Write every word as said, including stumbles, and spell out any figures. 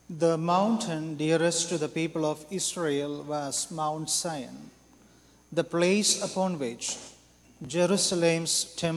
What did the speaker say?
The mountain dearest to the people of Israel was Mount Zion, the place upon which Jerusalem's temple